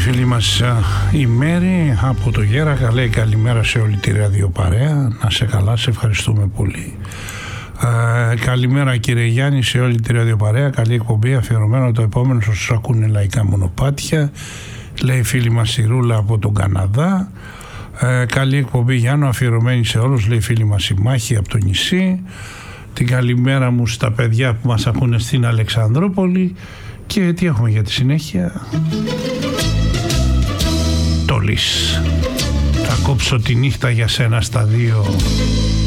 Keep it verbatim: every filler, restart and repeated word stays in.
φίλη μας η Μέρη από το Γέρακα λέει καλημέρα σε όλη τη ραδιοπαρέα. Να σε καλά, σε ευχαριστούμε πολύ. Ε, καλημέρα κύριε Γιάννη σε όλη τη ραδιοπαρέα. Καλή εκπομπή, αφιερωμένο το επόμενο όσους ακούνε λαϊκά μονοπάτια, λέει η φίλη μας η Ρούλα από τον Καναδά. Ε, καλή εκπομπή Γιάννο, αφιερωμένη σε όλους, λέει η φίλη μας η Μάχη από το νησί. Την καλημέρα μου στα παιδιά που μας ακούνε στην Αλεξανδρούπολη. Και τι έχουμε για τη συνέχεια? Το Λύς. Θα κόψω τη νύχτα για σένα στα δύο.